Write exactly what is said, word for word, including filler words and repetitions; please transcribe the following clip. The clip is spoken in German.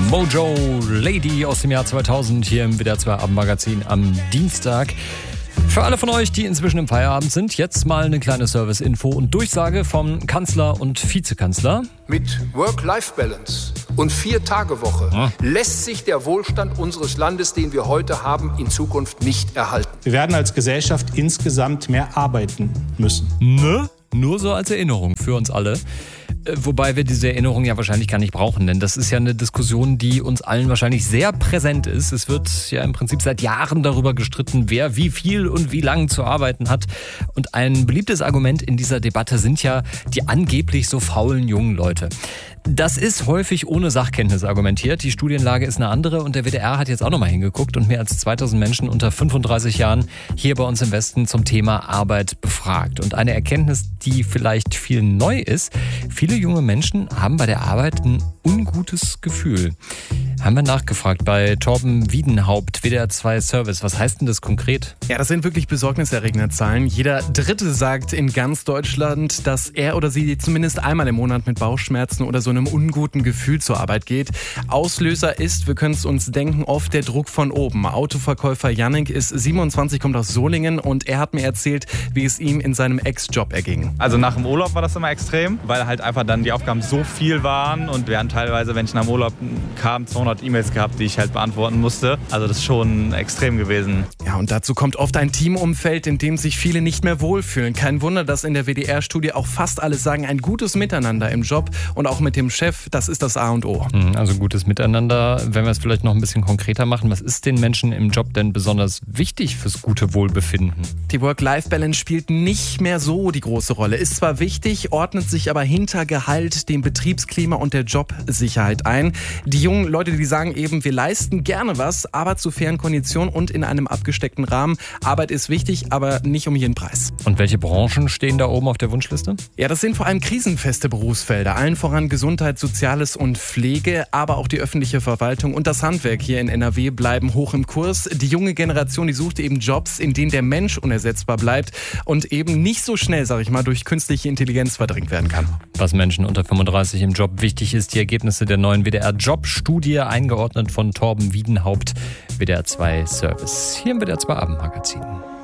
Mojo Lady aus dem Jahr zweitausend hier im W D R zwei Abendmagazin am Dienstag. Für alle von euch, die inzwischen im Feierabend sind, jetzt mal eine kleine Service-Info und Durchsage vom Kanzler und Vizekanzler. Mit Work-Life-Balance und Vier-Tage-Woche ja. lässt sich der Wohlstand unseres Landes, den wir heute haben, in Zukunft nicht erhalten. Wir werden als Gesellschaft insgesamt mehr arbeiten müssen. Ne? Nur so als Erinnerung für uns alle. Wobei wir diese Erinnerung ja wahrscheinlich gar nicht brauchen, denn das ist ja eine Diskussion, die uns allen wahrscheinlich sehr präsent ist. Es wird ja im Prinzip seit Jahren darüber gestritten, wer wie viel und wie lang zu arbeiten hat. Und ein beliebtes Argument in dieser Debatte sind ja die angeblich so faulen jungen Leute. Das ist häufig ohne Sachkenntnis argumentiert. Die Studienlage ist eine andere und der W D R hat jetzt auch nochmal hingeguckt und mehr als zweitausend Menschen unter fünfunddreißig Jahren hier bei uns im Westen zum Thema Arbeit befragt. Und eine Erkenntnis, die vielleicht viel neu ist: Viele junge Menschen haben bei der Arbeit ein ungutes Gefühl. Haben wir nachgefragt bei Torben Wiedenhaupt, W D R zwei Service. Was heißt denn das konkret? Ja, das sind wirklich besorgniserregende Zahlen. Jeder Dritte sagt in ganz Deutschland, dass er oder sie zumindest einmal im Monat mit Bauchschmerzen oder so einem unguten Gefühl zur Arbeit geht. Auslöser ist, wir können es uns denken, oft der Druck von oben. Autoverkäufer Jannik ist siebenundzwanzig, kommt aus Solingen und er hat mir erzählt, wie es ihm in seinem Ex-Job erging. Also nach dem Urlaub war das immer extrem, weil halt einfach dann die Aufgaben so viel waren und wir hatten teilweise, wenn ich nach dem Urlaub kam, zweihundert E-Mails gehabt, die ich halt beantworten musste. Also das ist schon extrem gewesen. Ja, und dazu kommt oft ein Teamumfeld, in dem sich viele nicht mehr wohlfühlen. Kein Wunder, dass in der W D R-Studie auch fast alle sagen, ein gutes Miteinander im Job und auch mit dem Chef, das ist das A und O. Also gutes Miteinander. Wenn wir es vielleicht noch ein bisschen konkreter machen, was ist den Menschen im Job denn besonders wichtig fürs gute Wohlbefinden? Die Work-Life-Balance spielt nicht mehr so die große Rolle. Ist zwar wichtig, ordnet sich aber hinter Gehalt, dem Betriebsklima und der Jobsicherheit ein. Die jungen Leute, die sagen eben, wir leisten gerne was, aber zu fairen Konditionen und in einem abgesteckten Rahmen. Arbeit ist wichtig, aber nicht um jeden Preis. Und welche Branchen stehen da oben auf der Wunschliste? Ja, das sind vor allem krisenfeste Berufsfelder. Allen voran Gesundheit, Soziales und Pflege, aber auch die öffentliche Verwaltung und das Handwerk hier in N R W bleiben hoch im Kurs. Die junge Generation, die sucht eben Jobs, in denen der Mensch unersetzbar bleibt und eben nicht so schnell, sag ich mal, durch künstliche Intelligenz verdrängt werden kann. Was Menschen unter fünfunddreißig im Job wichtig ist, die Ergebnisse der neuen W D R-Jobstudie, eingeordnet von Torben Wiedenhaupt, W D R zwei Service, hier im W D R zwei Abendmagazin.